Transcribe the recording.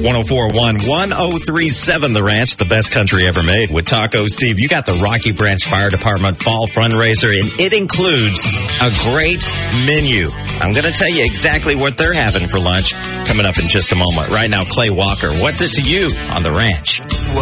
104.1, 1037 The Ranch, the best country ever made with Taco Steve. You got the Rocky Branch Fire Department Fall Fundraiser, and it includes a great menu. I'm going to tell you exactly what they're having for lunch coming up in just a moment. Right now, Clay Walker, what's it to you on The Ranch?